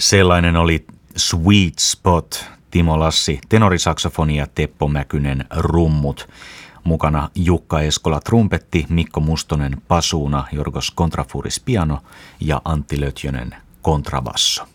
Sellainen oli Sweet Spot, Timo Lassi tenorisaksofoni ja Teppo Mäkynen rummut. Mukana Jukka Eskola trumpetti, Mikko Mustonen pasuuna, Jorgos Kontrafuris piano ja Antti Lötjönen kontrabasso.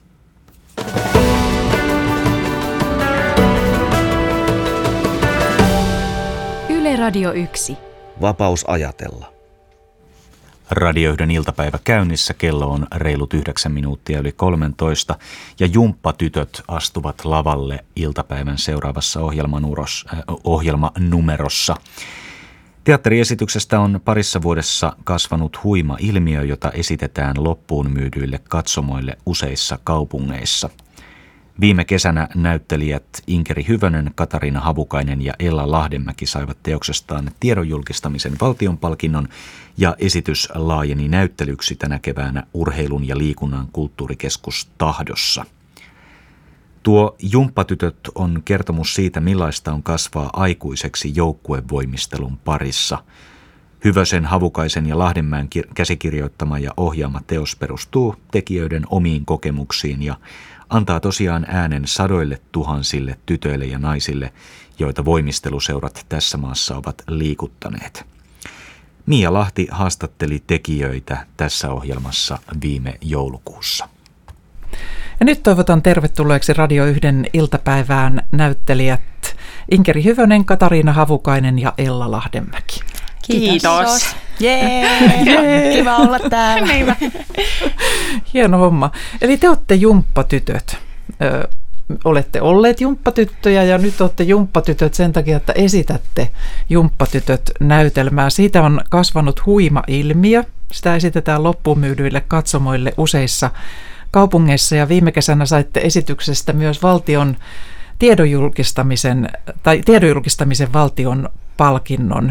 Yle Radio 1. Vapaus ajatella. Radio 1 iltapäivä käynnissä, kello on reilut 9 minuuttia yli 13 ja Jumppatytöt astuvat lavalle iltapäivän seuraavassa ohjelmanumerossa. Teatteriesityksestä on parissa vuodessa kasvanut huima ilmiö, jota esitetään loppuun myydyille katsomoille useissa kaupungeissa. Viime kesänä näyttelijät Inkeri Hyvönen, Katariina Havukainen ja Ella Lahdenmäki saivat teoksestaan tiedonjulkistamisen valtionpalkinnon ja esitys laajeni näyttelyksi tänä keväänä Urheilun ja liikunnan kulttuurikeskus Tahdossa. Tuo Jumppatytöt on kertomus siitä, millaista on kasvaa aikuiseksi joukkuevoimistelun parissa. Hyvösen, Havukaisen ja Lahdenmäen käsikirjoittama ja ohjaama teos perustuu tekijöiden omiin kokemuksiin ja antaa tosiaan äänen sadoille tuhansille tytöille ja naisille, joita voimisteluseurat tässä maassa ovat liikuttaneet. Mia Lahti haastatteli tekijöitä tässä ohjelmassa viime joulukuussa. Ja nyt toivotan tervetulleeksi Radio 1 iltapäivään näyttelijät Inkeri Hyvönen, Katariina Havukainen ja Ella Lahdenmäki. Kiitos. Jee. Kiva olla täällä. Hieno homma. Eli te olette jumppatytöt. Olette olleet jumppatyttöjä ja nyt olette jumppatytöt sen takia, että esitätte Jumppatytöt-näytelmää. Siitä on kasvanut huima ilmiö. Sitä esitetään loppuun myydyille katsomoille useissa kaupungeissa ja viime kesänä saitte esityksestä myös valtion tiedonjulkistamisen valtion palkinnon.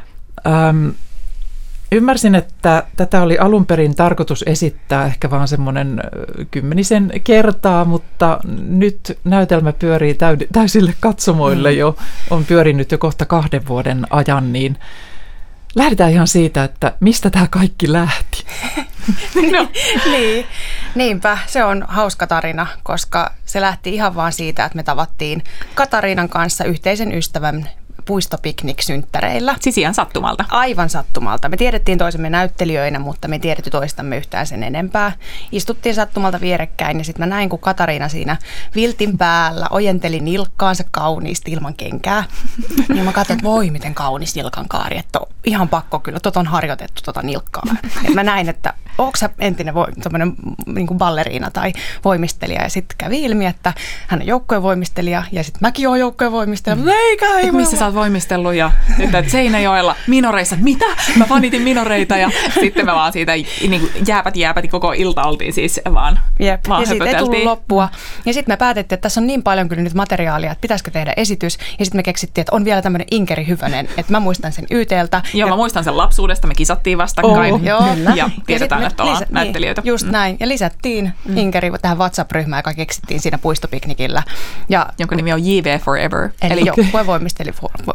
Ymmärsin, että tätä oli alun perin tarkoitus esittää ehkä vaan semmoinen 10 kertaa, mutta nyt näytelmä pyörii täysille katsomoille on pyörinyt jo kohta 2 vuoden ajan, niin lähdetään ihan siitä, että mistä tämä kaikki lähti. No. Niinpä, se on hauska tarina, koska se lähti ihan vaan siitä, että me tavattiin Katariinan kanssa yhteisen ystävän puistopikniksynttäreillä. Siis ihan sattumalta? Aivan sattumalta. Me tiedettiin toisemme näyttelijöinä, mutta me ei tiedetty toistamme yhtään sen enempää. Istuttiin sattumalta vierekkäin ja sitten mä näin, kun Katariina siinä viltin päällä ojenteli nilkkaansa kauniisti ilman kenkää. Ja mä katsoin, että voi miten kaunis nilkankaari, että ihan pakko kyllä, on harjoitettu nilkkaa. Et mä näin, että onko sä entinen niin kuin balleriina tai voimistelija, ja sitten kävi ilmi, että hän on joukkuevoimistelija ja sitten mäkin oon joukkuevoimistelija. Missä sä oot voimistellut ja nyt Seinäjoella minoreissa, mitä? Mä fanitin minoreita ja sitten me vaan siitä niin kuin jääpäti koko ilta oltiin siis vaan ja siitä ei tullut loppua. Ja sitten me päätettiin, että tässä on niin paljon kyllä nyt materiaalia, että pitäisikö tehdä esitys. Ja sitten me keksittiin, että on vielä tämmöinen Inkeri Hyvönen, että mä muistan sen YT:ltä. Joo, mä muistan sen lapsuudesta, me kisattiin vastakkain ja tiedetään, että ollaan näyttelijöitä. Just näin. Ja lisättiin Inkeri tähän WhatsApp-ryhmään, joka keksittiin siinä puistopiknikillä. Jonka nimi on JV Forever. Eli joukkuevoimisteli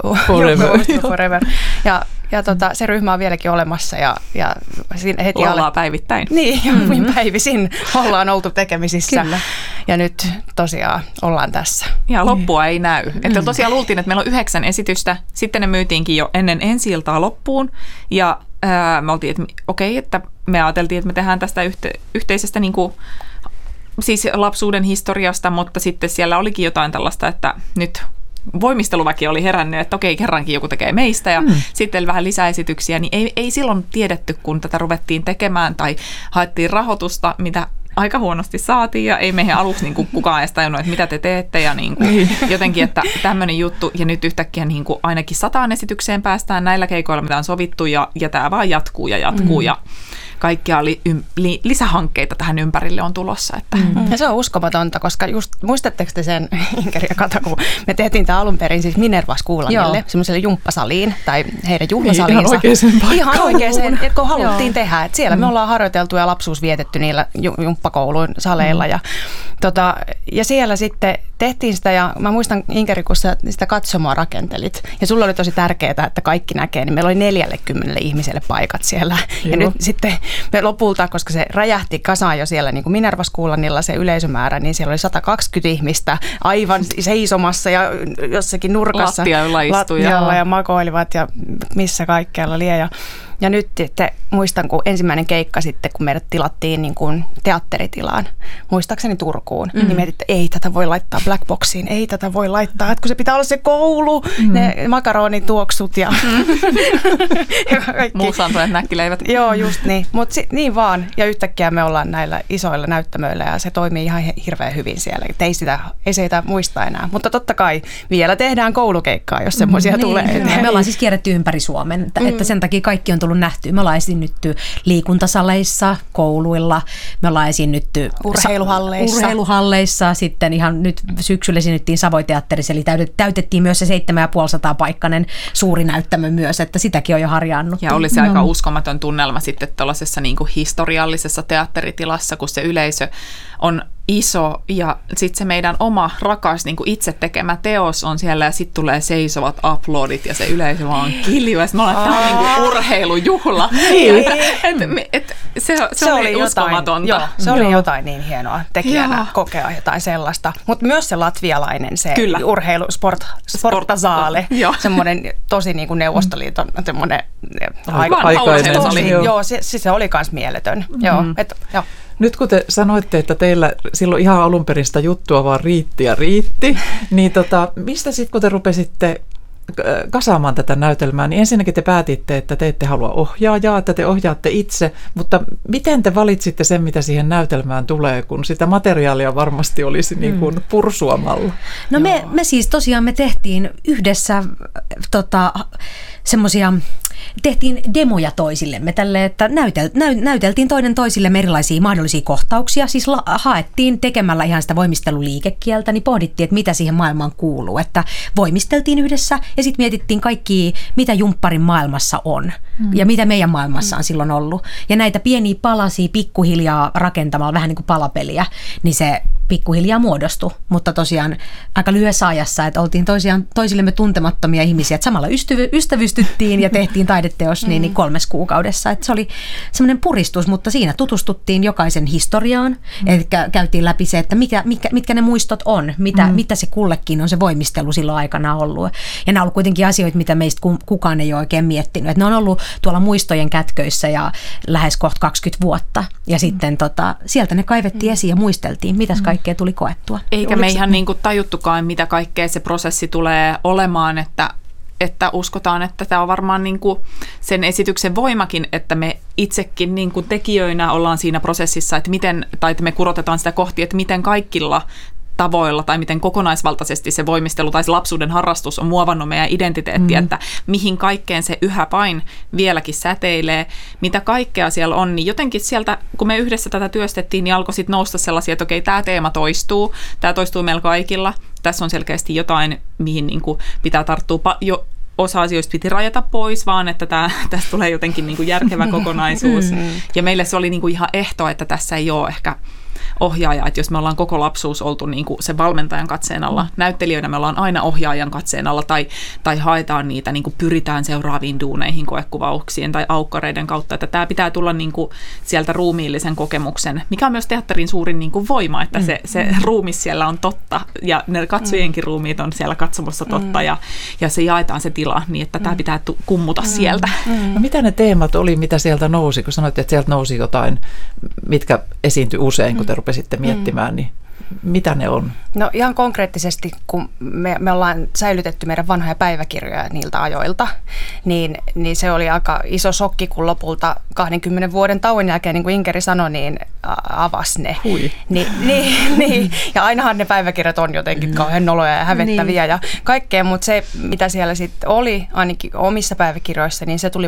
Forever. Ja se ryhmä on vieläkin olemassa ja siinä heti ollaan päivittäin. Niin, päivisin ollaan oltu tekemisissä. Kyllä. Ja nyt tosiaan ollaan tässä. Ja loppua ei näy. Että tosiaan luultiin, että meillä on 9 esitystä. Sitten ne myytiinkin jo ennen ensi-iltaa loppuun. Ja me oltiin, että okei, että me ajateltiin, että me tehdään tästä yhteisestä niin kuin, siis lapsuuden historiasta, mutta sitten siellä olikin jotain tällaista, että nyt voimisteluväki oli herännyt, että okei, kerrankin joku tekee meistä ja sitten vähän lisäesityksiä, niin ei silloin tiedetty, kun tätä ruvettiin tekemään tai haettiin rahoitusta, mitä aika huonosti saatiin ja ei meihin aluksi niin kuin kukaan edes tajunnut, että mitä te teette ja niin kuin jotenkin, että tämmöinen juttu ja nyt yhtäkkiä niin kuin ainakin 100 esitykseen päästään näillä keikoilla, mitä on sovittu ja tämä vaan jatkuu ja kaikkia lisähankkeita tähän ympärille on tulossa. Että. Ja se on uskomatonta, koska just muistatteko te sen, Inkeri ja Kata, kun me tehtiin tämä alun perin siis Minerva Skuulanille, semmoiselle jumppasaliin tai heidän juhlasaliinsa. Ihan oikeeseen, että kun haluttiin tehdä. Että siellä me ollaan harjoiteltu ja lapsuus vietetty niillä jumppakouluin saleilla. Ja siellä sitten tehtiin sitä ja mä muistan Inkeri, kun sä sitä katsomoa rakentelit ja sulla oli tosi tärkeää, että kaikki näkee, niin meillä oli 40 ihmiselle paikat siellä. Joo. Ja nyt sitten me lopulta, koska se räjähti kasaan jo siellä niin kuin Minerva-Schoolannilla se yleisömäärä, niin siellä oli 120 ihmistä aivan seisomassa ja jossakin nurkassa. Lattialla ja makoilivat ja missä kaikkialla lie. Ja nyt sitten muistan, kun ensimmäinen keikka sitten, kun meidät tilattiin niin kuin teatteritilaan, muistaakseni Turkuun, niin mietin, että ei tätä voi laittaa Blackboxiin, ei tätä voi laittaa, että kun se pitää olla se koulu, ne makaronituoksut ja kaikki. Muusantuneet näkkileivät. Joo, just niin. Mutta niin vaan. Ja yhtäkkiä me ollaan näillä isoilla näyttämöillä ja se toimii ihan hirveän hyvin siellä. Ei sitä muista enää. Mutta totta kai vielä tehdään koulukeikkaa, jos semmoisia tulee. Me ollaan siis kierretty ympäri Suomen, että sen takia kaikki on tullut nähtyä. Me ollaan esiinnytty liikuntasaleissa, kouluilla, me ollaan esiinnytty urheiluhalleissa, sitten ihan nyt syksyllä esiinnyttiin Savoiteatterissa, eli täytettiin myös se 750-paikkainen suuri näyttämö myös, että sitäkin on jo harjaannut. Ja oli se aika uskomaton tunnelma sitten tuollaisessa niin kuin historiallisessa teatteritilassa, kun se yleisö on iso ja sitten se meidän oma rakas niin kuin itse tekemä teos on siellä ja sitten tulee seisovat aplodit ja se yleisö vaan kiljuu ja sitten me ollaan, tämä on niin kuin urheilujuhla. Se oli uskomatonta. Joo, se oli jotain niin hienoa tekijänä kokea jotain sellaista. Mutta myös se latvialainen, se urheilu, sportasaale, semmoinen tosi niin kuin Neuvostoliiton semmoinen aikainen. Joo, se oli myös mieletön. Joo. Nyt kun te sanoitte, että teillä silloin ihan alun perin sitä juttua vaan riitti, niin mistä sitten kun te rupesitte kasaamaan tätä näytelmää, niin ensinnäkin te päätitte, että te ette halua ohjaajaa, että te ohjaatte itse, mutta miten te valitsitte sen, mitä siihen näytelmään tulee, kun sitä materiaalia varmasti olisi niin kuin pursuamalla? No me siis tosiaan me tehtiin yhdessä semmoisia, tehtiin demoja toisillemme tälle, että näyteltiin toinen toisillemme erilaisia mahdollisia kohtauksia, siis haettiin tekemällä ihan sitä voimisteluliikekieltä, niin pohdittiin, että mitä siihen maailmaan kuuluu, että voimisteltiin yhdessä ja sitten mietittiin kaikki, mitä jumpparin maailmassa on ja mitä meidän maailmassa on silloin ollut. Ja näitä pieniä palasia pikkuhiljaa rakentamalla, vähän niin kuin palapeliä, niin se pikkuhiljaa muodostui, mutta tosiaan aika lyhyessä ajassa, että oltiin toisillemme tuntemattomia ihmisiä, että samalla ystävystyttiin ja tehtiin taideteos niin 3 kuukaudessa, että se oli semmoinen puristus, mutta siinä tutustuttiin jokaisen historiaan, eli käytiin läpi se, että mitkä ne muistot on, mitä se kullekin on se voimistelu silloin aikana ollut, ja nämä on ollut kuitenkin asioita, mitä meistä kukaan ei ole oikein miettinyt, että ne on ollut tuolla muistojen kätköissä ja lähes kohta 20 vuotta, ja sitten sieltä ne kaivettiin esiin ja muisteltiin, mitäs kaikkea tuli koettua. Eikä me ihan niin kuin tajuttukaan, mitä kaikkea se prosessi tulee olemaan, että uskotaan, että tämä on varmaan niin kuin sen esityksen voimakin, että me itsekin niin kuin tekijöinä ollaan siinä prosessissa, että että me kurotetaan sitä kohti, että miten kaikilla tavoilla tai miten kokonaisvaltaisesti se voimistelu tai se lapsuuden harrastus on muovannut meidän identiteettiä, että mihin kaikkeen se yhä vain vieläkin säteilee, mitä kaikkea siellä on, niin jotenkin sieltä, kun me yhdessä tätä työstettiin, niin alkoi sitten nousta sellaisia, että okei, tämä teema toistuu, tämä toistuu meillä kaikilla, tässä on selkeästi jotain, mihin niin kuin pitää tarttua osa asioista piti rajata pois, vaan että tästä tulee jotenkin niin kuin järkevä kokonaisuus. Ja meille se oli niin kuin ihan ehto, että tässä ei ole ehkä ohjaaja, että jos me ollaan koko lapsuus oltu niin kuin sen valmentajan katseen alla, näyttelijöinä me ollaan aina ohjaajan katseen alla tai haetaan niitä, niin kuin pyritään seuraaviin duuneihin koekuvauksien tai aukkareiden kautta, että tämä pitää tulla niin kuin sieltä ruumiillisen kokemuksen, mikä on myös teatterin suurin niin kuin voima, että se ruumis siellä on totta ja ne katsojienkin ruumiit on siellä katsomossa totta ja se jaetaan se tila niin, että tämä pitää kummuta sieltä. No, mitä ne teemat oli, mitä sieltä nousi, kun sanoitte, että sieltä nousi jotain, mitkä esiintyi usein, kun te rupesitte miettimään, niin mitä ne on? No ihan konkreettisesti, kun me ollaan säilytetty meidän vanhoja päiväkirjoja niiltä ajoilta, niin se oli aika iso shokki, kun lopulta 20 vuoden tauon jälkeen, niin kuin Inkeri sanoi, niin avasi ne. Hui. Niin. Ja ainahan ne päiväkirjat on jotenkin kauhean noloja ja hävettäviä ja kaikkea, mutta se, mitä siellä sitten oli, ainakin omissa päiväkirjoissa, niin se tuli